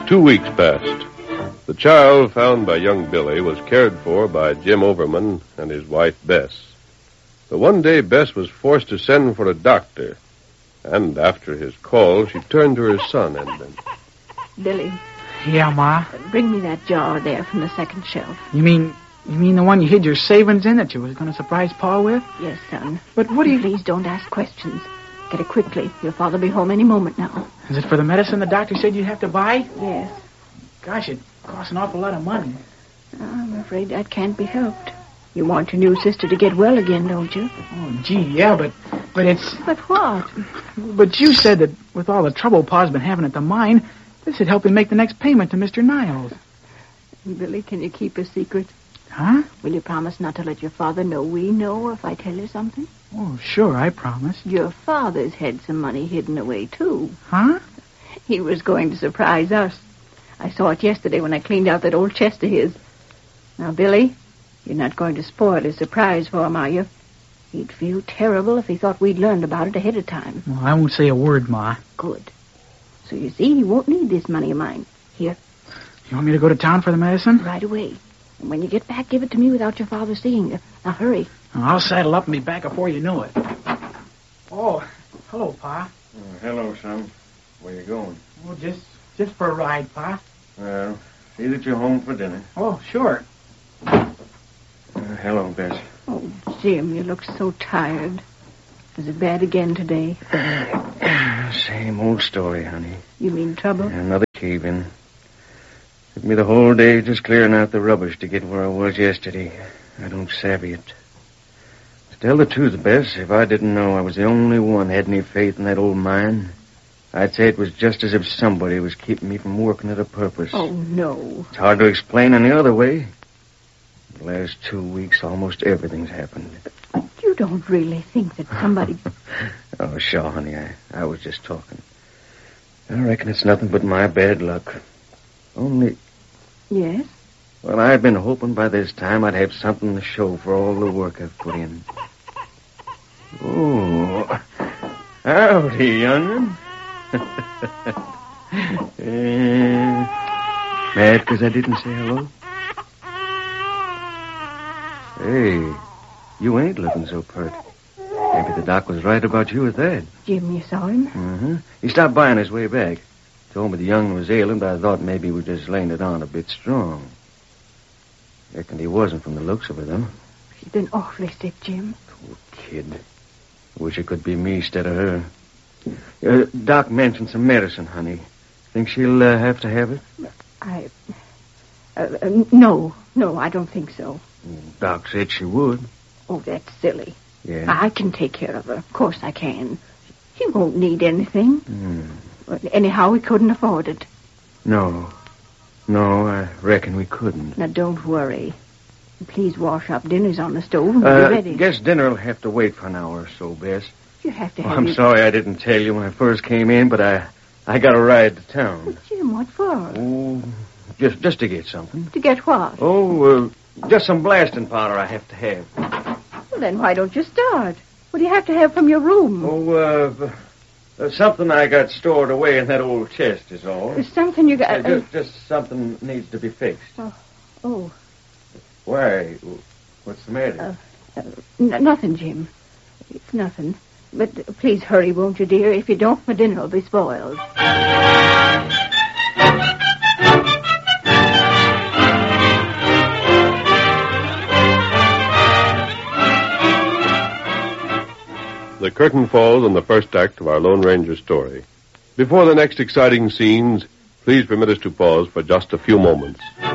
2 weeks passed. The child found by young Billy was cared for by Jim Overman and his wife, Bess. But one day, Bess was forced to send for a doctor. And after his call, she turned to her son and... Billy. Yeah, Ma? Bring me that jar there from the second shelf. You mean the one you hid your savings in that you was going to surprise Pa with? Yes, son. But what do you... Please don't ask questions. Get it quickly. Your father will be home any moment now. Is it for the medicine the doctor said you'd have to buy? Yes. Gosh, it costs an awful lot of money. I'm afraid that can't be helped. You want your new sister to get well again, don't you? Oh, gee, yeah, but it's... But what? But you said that with all the trouble Pa's been having at the mine, this would help him make the next payment to Mr. Niles. Billy, can you keep a secret? Huh? Will you promise not to let your father know we know if I tell you something? Oh, sure, I promise. Your father's had some money hidden away, too. Huh? He was going to surprise us. I saw it yesterday when I cleaned out that old chest of his. Now, Billy, you're not going to spoil his surprise for him, are you? He'd feel terrible if he thought we'd learned about it ahead of time. Well, I won't say a word, Ma. Good. So you see, he won't need this money of mine. Here. You want me to go to town for the medicine? Right away. And when you get back, give it to me without your father seeing you. Now, hurry. I'll saddle up and be back before you know it. Oh, hello, Pa. Hello, son. Where you going? Oh, just for a ride, Pa. Well, see that you're home for dinner. Oh, sure. Hello, Bess. Oh, Jim, you look so tired. Is it bad again today? Same old story, honey. You mean trouble? Another cave-in. Took me the whole day just clearing out the rubbish to get where I was yesterday. I don't savvy it. To tell the truth, Bess, if I didn't know I was the only one had any faith in that old mine, I'd say it was just as if somebody was keeping me from working at a purpose. Oh, no. It's hard to explain any other way. The last 2 weeks, almost everything's happened. You don't really think that somebody... Oh, sure, honey. I was just talking. I reckon it's nothing but my bad luck. Only... Yes? Well, I've been hoping by this time I'd have something to show for all the work I've put in. Oh, howdy, young'un. Mad because I didn't say hello? Hey, you ain't looking so pert. Maybe the doc was right about you at that. Jim, you saw him? Mm-hmm. He stopped by on his way back. Told me the young was ailing, but I thought maybe he was just laying it on a bit strong. Reckoned he wasn't from the looks of her, though. She's been awfully sick, Jim. Poor kid. Wish it could be me instead of her. Doc mentioned some medicine, honey. Think she'll have to have it? No, I don't think so. Doc said she would. Oh, that's silly. Yeah? I can take care of her. Of course I can. She won't need anything. Anyhow, we couldn't afford it. No, I reckon we couldn't. Now, don't worry. Please wash up. Dinner's on the stove and we'll be ready. Guess dinner'll have to wait for an hour or so, Bess. You have to have I'm sorry I didn't tell you when I first came in, but I got a ride to town. But, Jim, what for? Oh, just to get something. To get what? Oh, just some blasting powder I have to have. Well, then why don't you start? What do you have to have from your room? Oh, something I got stored away in that old chest is all. There's something you got... Just something needs to be fixed. Oh. Why? What's the matter? Nothing, Jim. It's nothing. But please hurry, won't you, dear? If you don't, my dinner will be spoiled. The curtain falls on the first act of our Lone Ranger story. Before the next exciting scenes, please permit us to pause for just a few moments.